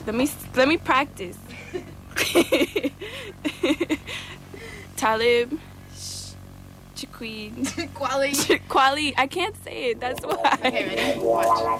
Let me practice. Talib, Shaquille, Quali. Kweli. I can't say it. That's why. Okay, ready? Watch.